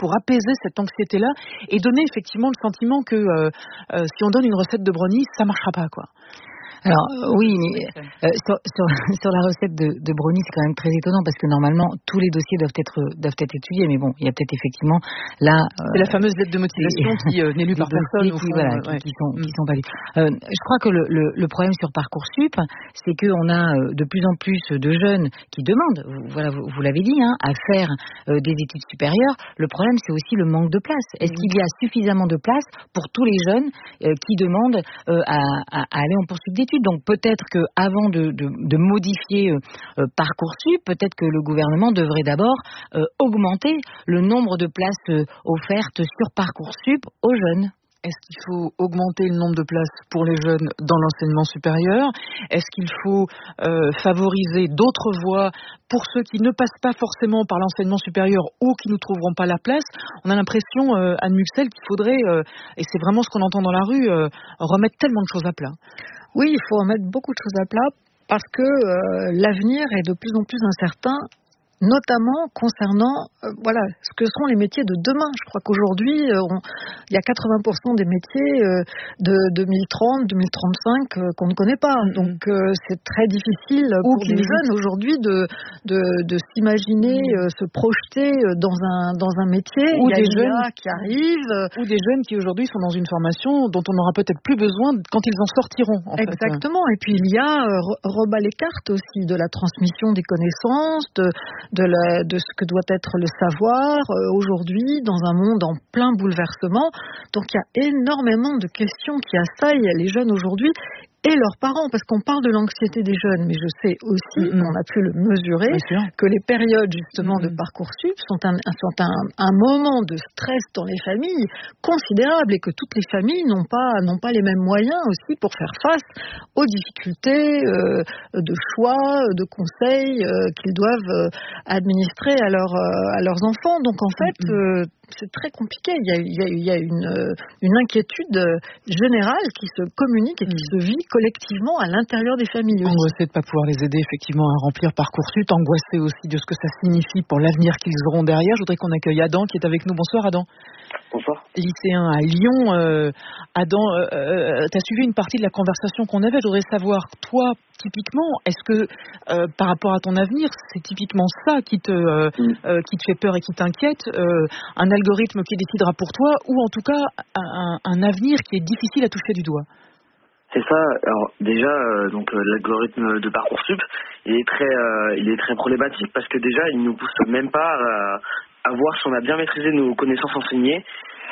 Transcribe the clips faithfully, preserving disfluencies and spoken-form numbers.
pour apaiser cette anxiété-là et donner effectivement le sentiment que euh, euh, si on donne une recette de brownie, ça marchera pas, quoi. Alors oui, mais euh, sur, sur, sur la recette de, de brownie, c'est quand même très étonnant parce que normalement tous les dossiers doivent être doivent être étudiés, mais bon, il y a peut-être effectivement là. Euh, c'est la fameuse lettre de motivation qui euh, n'est lue par personne au qui, fond, voilà, euh, ouais. qui, qui sont qui sont pas lus. Euh, je crois que le, le, le problème sur Parcoursup, c'est que on a de plus en plus de jeunes qui demandent, voilà, vous, vous l'avez dit, hein, à faire euh, des études supérieures. Le problème, c'est aussi le manque de place. Est-ce qu'il y a suffisamment de place pour tous les jeunes euh, qui demandent euh, à, à, à aller en poursuite d'études? Donc peut-être qu'avant de, de, de modifier euh, Parcoursup, peut-être que le gouvernement devrait d'abord euh, augmenter le nombre de places euh, offertes sur Parcoursup aux jeunes. Est-ce qu'il faut augmenter le nombre de places pour les jeunes dans l'enseignement supérieur? Est-ce qu'il faut euh, favoriser d'autres voies pour ceux qui ne passent pas forcément par l'enseignement supérieur ou qui ne trouveront pas la place? On a l'impression, euh, Anne Muxel, qu'il faudrait, euh, et c'est vraiment ce qu'on entend dans la rue, euh, remettre tellement de choses à plat. Oui, il faut remettre beaucoup de choses à plat parce que euh, l'avenir est de plus en plus incertain, notamment concernant euh, voilà, ce que seront les métiers de demain. Je crois qu'aujourd'hui, euh, on, il y a quatre-vingts pour cent des métiers euh, de deux mille trente, deux mille trente-cinq euh, qu'on ne connaît pas. Mm-hmm. Donc euh, c'est très difficile Ou pour les jeunes aujourd'hui de, de, de s'imaginer, mm-hmm. euh, se projeter dans un, dans un métier. Ou il y a des jeunes qui arrivent. Ou des jeunes qui aujourd'hui sont dans une formation dont on n'aura peut-être plus besoin quand ils en sortiront. En Exactement. Fait. Et puis il y a euh, rebat les cartes aussi de la transmission des connaissances, de De, la, de ce que doit être le savoir euh, aujourd'hui dans un monde en plein bouleversement. Donc il y a énormément de questions qui assaillent les jeunes aujourd'hui et leurs parents, parce qu'on parle de l'anxiété des jeunes, mais je sais aussi, mm-hmm. on a pu le mesurer, que les périodes justement mm-hmm. de Parcoursup sont, un, sont un, un moment de stress dans les familles considérable et que toutes les familles n'ont pas, n'ont pas les mêmes moyens aussi pour faire face aux difficultés euh, de choix, de conseils euh, qu'ils doivent euh, administrer à, leur, euh, à leurs enfants. Donc en fait, mm-hmm. euh, c'est très compliqué. Il y a, il y a, il y a une, une inquiétude générale qui se communique et qui mmh. se vit collectivement à l'intérieur des familles. Angoissés de ne pas pouvoir les aider effectivement à remplir Parcoursup, angoissés aussi de ce que ça signifie pour l'avenir qu'ils auront derrière. Je voudrais qu'on accueille Adam qui est avec nous. Bonsoir Adam. Bonsoir. Lycéen à Lyon. Euh, Adam, euh, euh, tu as suivi une partie de la conversation qu'on avait. Je voudrais savoir, toi, typiquement, est-ce que euh, par rapport à ton avenir, c'est typiquement ça qui te, euh, mmh. euh, qui te fait peur et qui t'inquiète, euh, un algorithme qui décidera pour toi ou en tout cas un, un avenir qui est difficile à toucher du doigt? C'est ça. Alors déjà, euh, donc euh, l'algorithme de Parcoursup, il est très, euh, il est très problématique parce que déjà, il nous pousse même pas à, à voir si on a bien maîtrisé nos connaissances enseignées.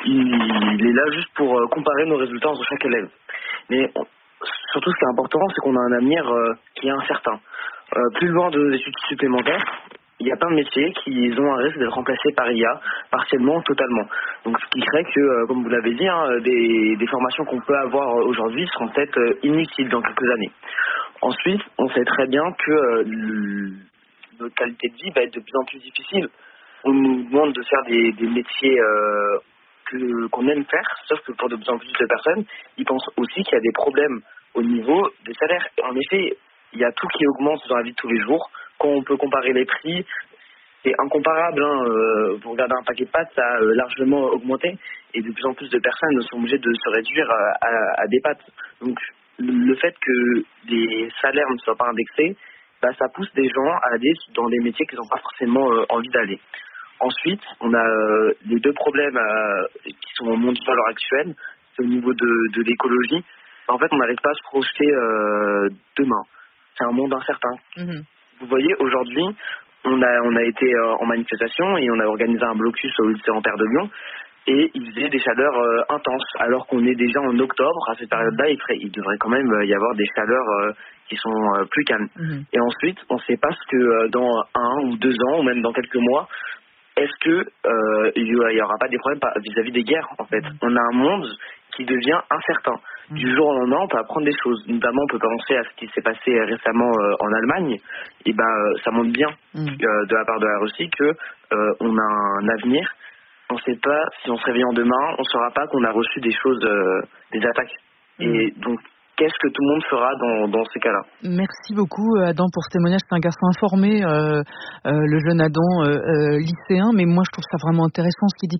Il, il est là juste pour euh, comparer nos résultats entre chaque élève. Mais on, surtout, ce qui est important, c'est qu'on a un avenir euh, qui est incertain. Euh, plus loin de nos études supplémentaires, il y a plein de métiers qui ont un risque d'être remplacés par I A, partiellement, totalement. Donc, ce qui crée que, euh, comme vous l'avez dit, hein, des, des formations qu'on peut avoir aujourd'hui seront peut-être euh, inutiles dans quelques années. Ensuite, on sait très bien que euh, le, notre qualité de vie va être de plus en plus difficile. On nous demande de faire des, des métiers euh, que, qu'on aime faire, sauf que pour de plus en plus de personnes, ils pensent aussi qu'il y a des problèmes au niveau des salaires. En effet, il y a tout qui augmente dans la vie de tous les jours. Quand on peut comparer les prix, c'est incomparable. Hein. Euh, vous regardez un paquet de pâtes, ça a euh, largement augmenté. Et de plus en plus de personnes sont obligées de se réduire à, à, à des pâtes. Donc, le fait que les salaires ne soient pas indexés, bah, ça pousse des gens à aller dans des métiers qu'ils n'ont pas forcément euh, envie d'aller. Ensuite, on a euh, les deux problèmes euh, qui sont mondiaux à l'heure actuelle. C'est au niveau de, de l'écologie. En fait, on n'arrive pas à se projeter euh, demain. C'est un monde incertain. Mmh. Vous voyez, aujourd'hui, on a, on a été euh, en manifestation et on a organisé un blocus au lycée Ampère de Lyon. Et il faisait des chaleurs euh, intenses, alors qu'on est déjà en octobre. À cette période-là, il, ferait, il devrait quand même y avoir des chaleurs euh, qui sont euh, plus calmes. Mmh. Et ensuite, on ne sait pas ce que euh, dans un ou deux ans, ou même dans quelques mois, est-ce que euh, il y aura pas des problèmes vis-à-vis des guerres, en fait. Mmh. On a un monde qui devient incertain. Mmh. Du jour au lendemain, on peut apprendre des choses. Notamment, on peut penser à ce qui s'est passé récemment euh, en Allemagne. Et ben, euh, ça montre bien mmh. euh, de la part de la Russie que euh, on a un avenir. On ne sait pas si on se réveille en demain, on ne saura pas qu'on a reçu des choses, euh, des attaques. Mmh. Et donc, qu'est-ce que tout le monde fera dans, dans ces cas-là? Merci beaucoup Adam pour ce témoignage. C'est un garçon informé, euh, euh, le jeune Adam, euh, euh, lycéen. Mais moi, je trouve ça vraiment intéressant ce qu'il dit